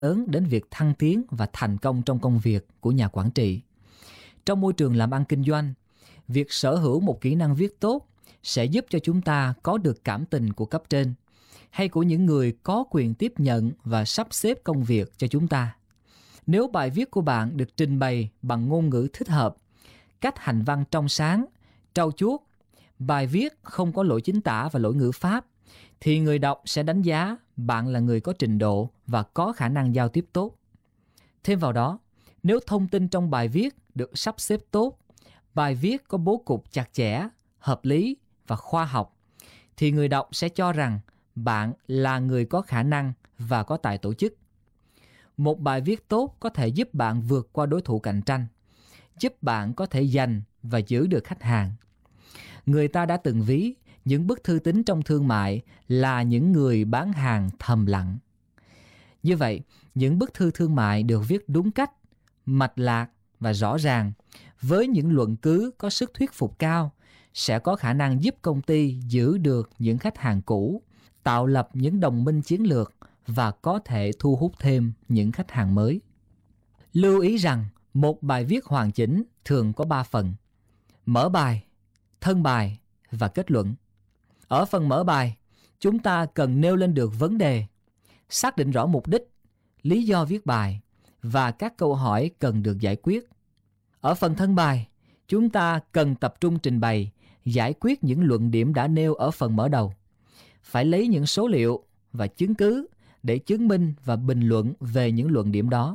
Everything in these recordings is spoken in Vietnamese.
lớn đến việc thăng tiến và thành công trong công việc của nhà quản trị. Trong môi trường làm ăn kinh doanh, việc sở hữu một kỹ năng viết tốt sẽ giúp cho chúng ta có được cảm tình của cấp trên hay của những người có quyền tiếp nhận và sắp xếp công việc cho chúng ta. Nếu bài viết của bạn được trình bày bằng ngôn ngữ thích hợp, cách hành văn trong sáng, trau chuốt, bài viết không có lỗi chính tả và lỗi ngữ pháp, thì người đọc sẽ đánh giá bạn là người có trình độ và có khả năng giao tiếp tốt. Thêm vào đó, nếu thông tin trong bài viết được sắp xếp tốt, bài viết có bố cục chặt chẽ, hợp lý và khoa học, thì người đọc sẽ cho rằng bạn là người có khả năng và có tài tổ chức. Một bài viết tốt có thể giúp bạn vượt qua đối thủ cạnh tranh, giúp bạn có thể giành và giữ được khách hàng. Người ta đã từng ví những bức thư tín trong thương mại là những người bán hàng thầm lặng. Như vậy, những bức thư thương mại được viết đúng cách, mạch lạc và rõ ràng, với những luận cứ có sức thuyết phục cao, sẽ có khả năng giúp công ty giữ được những khách hàng cũ, tạo lập những đồng minh chiến lược và có thể thu hút thêm những khách hàng mới. Lưu ý rằng, một bài viết hoàn chỉnh thường có 3 phần: mở bài, thân bài và kết luận. Ở phần mở bài, chúng ta cần nêu lên được vấn đề, xác định rõ mục đích, lý do viết bài và các câu hỏi cần được giải quyết. Ở phần thân bài, chúng ta cần tập trung trình bày, giải quyết những luận điểm đã nêu ở phần mở đầu. Phải lấy những số liệu và chứng cứ để chứng minh và bình luận về những luận điểm đó.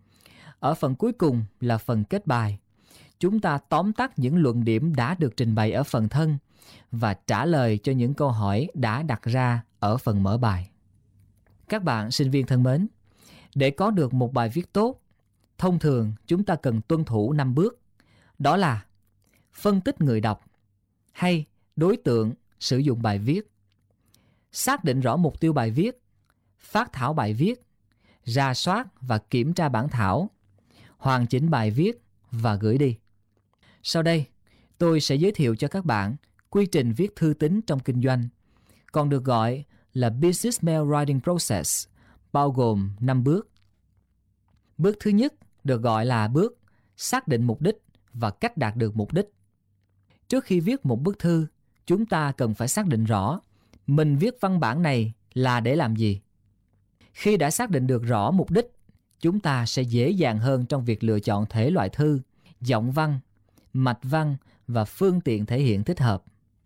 Ở phần cuối cùng là phần kết bài. Chúng ta tóm tắt những luận điểm đã được trình bày ở phần thân và trả lời cho những câu hỏi đã đặt ra ở phần mở bài. Các bạn sinh viên thân mến, để có được một bài viết tốt, thông thường chúng ta cần tuân thủ 5 bước. Đó là phân tích người đọc hay đối tượng sử dụng bài viết, xác định rõ mục tiêu bài viết, phát thảo bài viết, rà soát và kiểm tra bản thảo, hoàn chỉnh bài viết và gửi đi. Sau đây, tôi sẽ giới thiệu cho các bạn quy trình viết thư tín trong kinh doanh, còn được gọi là Business Mail Writing Process, bao gồm 5 bước. Bước thứ nhất được gọi là bước xác định mục đích và cách đạt được mục đích. Trước khi viết một bức thư, chúng ta cần phải xác định rõ mình viết văn bản này là để làm gì. Khi đã xác định được rõ mục đích, chúng ta sẽ dễ dàng hơn trong việc lựa chọn thể loại thư, giọng văn, mạch văn và phương tiện thể hiện thích hợp.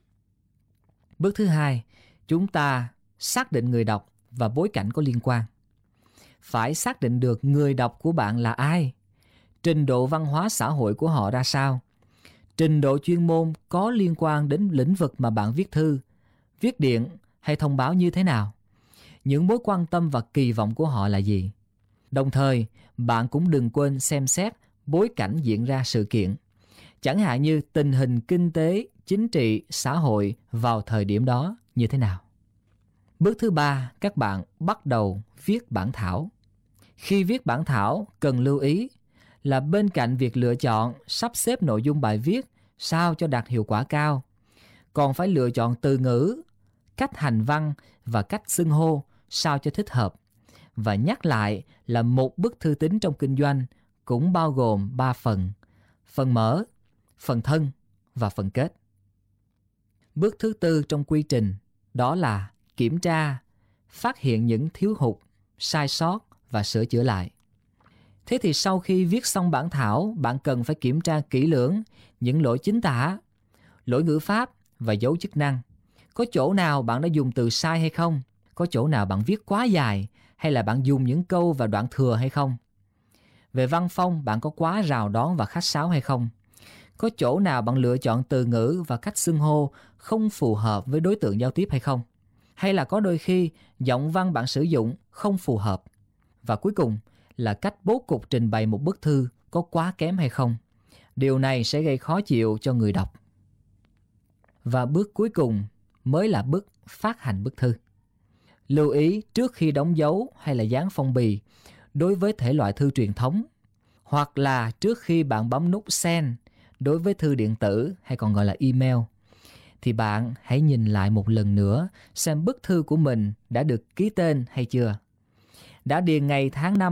Bước thứ hai, chúng ta xác định người đọc và bối cảnh có liên quan. Phải xác định được người đọc của bạn là ai, trình độ văn hóa xã hội của họ ra sao, trình độ chuyên môn có liên quan đến lĩnh vực mà bạn viết thư, viết điện hay thông báo như thế nào, những mối quan tâm và kỳ vọng của họ là gì. Đồng thời, bạn cũng đừng quên xem xét bối cảnh diễn ra sự kiện, chẳng hạn như tình hình kinh tế, chính trị, xã hội vào thời điểm đó như thế nào. Bước thứ ba, các bạn bắt đầu viết bản thảo. Khi viết bản thảo, cần lưu ý là bên cạnh việc lựa chọn, sắp xếp nội dung bài viết sao cho đạt hiệu quả cao, còn phải lựa chọn từ ngữ, cách hành văn và cách xưng hô sao cho thích hợp. Và nhắc lại là một bức thư tín trong kinh doanh cũng bao gồm 3 phần: phần mở, phần thân và phần kết. Bước thứ tư trong quy trình đó là kiểm tra, phát hiện những thiếu hụt, sai sót và sửa chữa lại. Thế thì sau khi viết xong bản thảo, bạn cần phải kiểm tra kỹ lưỡng những lỗi chính tả, lỗi ngữ pháp và dấu chức năng. Có chỗ nào bạn đã dùng từ sai hay không? Có chỗ nào bạn viết quá dài hay là bạn dùng những câu và đoạn thừa hay không? Về văn phong, bạn có quá rào đón và khách sáo hay không? Có chỗ nào bạn lựa chọn từ ngữ và cách xưng hô không phù hợp với đối tượng giao tiếp hay không? Hay là có đôi khi giọng văn bạn sử dụng không phù hợp? Và cuối cùng là cách bố cục trình bày một bức thư có quá kém hay không? Điều này sẽ gây khó chịu cho người đọc. Và bước cuối cùng mới là bước phát hành bức thư. Lưu ý trước khi đóng dấu hay là dán phong bì đối với thể loại thư truyền thống, hoặc là trước khi bạn bấm nút Send đối với thư điện tử hay còn gọi là email, thì bạn hãy nhìn lại một lần nữa xem bức thư của mình đã được ký tên hay chưa. đã điền ngày tháng năm